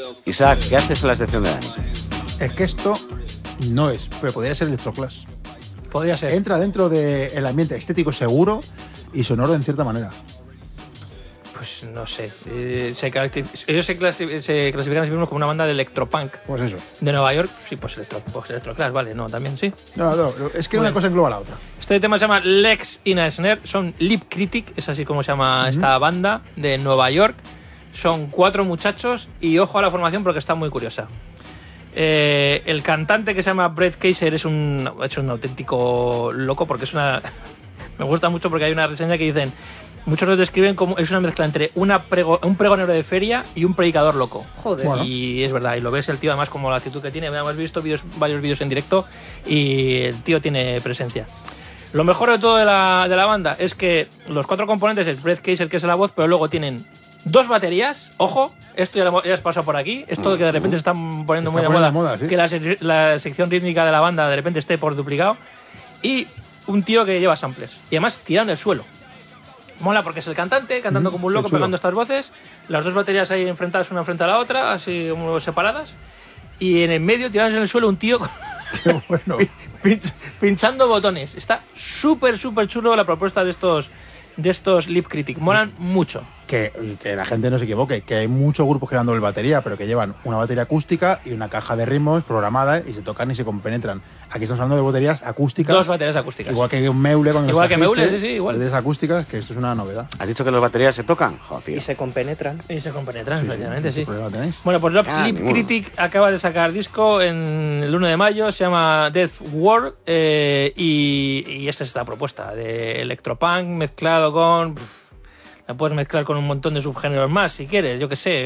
Isaac, ¿qué haces en la sección de Dani? Es que esto no es, pero podría ser Electroclass. Podría ser. Entra dentro del ambiente estético seguro y sonoro en cierta manera. Pues no sé. Ellos se clasifican a sí mismos como una banda de electropunk. Pues eso. De Nueva York. Sí, pues Electroclass, vale, no, también sí. No, es que una cosa engloba a la otra. Este tema se llama Legs in a Snare. Son Lip Critic, es así como se llama esta banda de Nueva York. Son 4 muchachos y ojo a la formación porque está muy curiosa. El cantante, que se llama Brett Kaiser, es un auténtico loco porque es una... Me gusta mucho porque hay una reseña que dicen... Muchos lo describen como es una mezcla entre un pregonero de feria y un predicador loco. Joder. Bueno. Y es verdad, y lo ves el tío además como la actitud que tiene. Hemos visto varios vídeos en directo y el tío tiene presencia. Lo mejor de todo de la banda es que los 4 componentes, el Brett Kaiser, que es la voz, pero luego tienen 2 baterías, ojo, esto ya has pasado por aquí, esto que de repente se están poniendo muy de moda, ¿sí? que la sección rítmica de la banda de repente esté por duplicado, y un tío que lleva samples, y además tirando el suelo. Mola porque es el cantante cantando como un loco, pegando estas voces, las 2 baterías ahí enfrentadas una frente a la otra, así como separadas, y en el medio tirados en el suelo un tío Qué bueno. pinchando botones. Está súper chulo la propuesta de estos Lip Critic. Molan mucho. Que la gente no se equivoque, que hay muchos grupos que van doble batería, pero que llevan una batería acústica y una caja de ritmos programada y se tocan y se compenetran. Aquí estamos hablando de baterías acústicas. 2 baterías acústicas. Igual que un Meule con Igual que Meule, sí, igual. Baterías acústicas, que esto es una novedad. ¿Has dicho que las baterías se tocan? Joder. Y se compenetran. Y se compenetran, efectivamente, sí. ¿Qué problema tenéis? Bueno, pues Lip Critic acaba de sacar disco en el 1 de mayo, se llama Death War, y esta es la propuesta de electropunk mezclado con... La puedes mezclar con un montón de subgéneros más, si quieres, yo qué sé.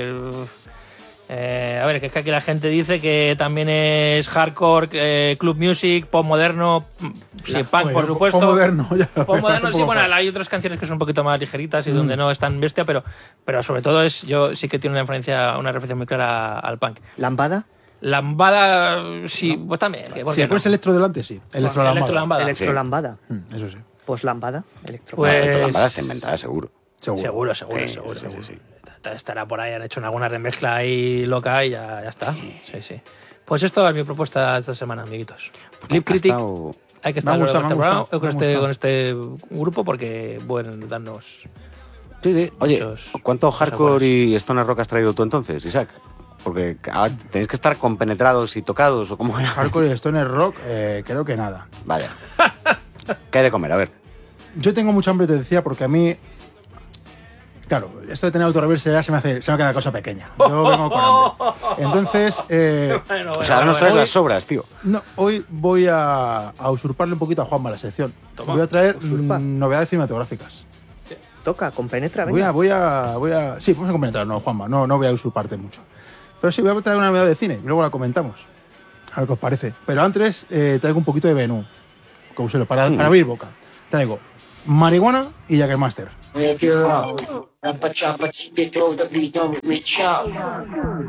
A ver, que es que aquí la gente dice que también es hardcore, club music, pop moderno, sí, punk, por supuesto. Pop moderno, ya. Pop moderno, sí, bueno, hay otras canciones que son un poquito más ligeritas y donde no es tan bestia, pero sobre todo yo sí que tiene una referencia muy clara al punk. ¿Lambada? Lambada, sí, pues también. Si le pones electro delante, sí. Electrolambada. Electrolambada. Eso sí. Poslambada. Electro. Pues- Electrolambada está inventada, seguro. Seguro. Sí. Estará por ahí, han hecho alguna remezcla ahí loca y ya está. Sí. Pues esto es mi propuesta esta semana, amiguitos. Lip Critic, hay que estar Me ha gustado. con este grupo porque pueden darnos... Sí. Oye, Muchos ¿cuánto hardcore sabores. y stoner rock has traído tú entonces, Isaac? Porque tenéis que estar compenetrados y tocados, ¿o cómo era? Hardcore y stoner rock, creo que nada. Vale. ¿Qué hay de comer? A ver. Yo tengo mucha hambre, te decía, porque a mí... Claro, esto de tener autorreverse ya se me queda cosa pequeña. Yo vengo con hambre. Entonces, O sea, ahora nos traes las sobras, tío. no, hoy voy a usurparle un poquito a Juanma la sección. Toma, Voy a traer usurpa. novedades cinematográficas. Toca, compenetra, venga. Voy a... Sí, vamos a comentar, no, Juanma, no voy a usurparte mucho. Pero sí, voy a traer una novedad de cine y luego la comentamos. A ver qué os parece. Pero antes traigo un poquito de menú, como se lo para abrir boca. Traigo marihuana y Jägermeister. Make it raw. Rappa choppa, keep it close, the beat on me chop.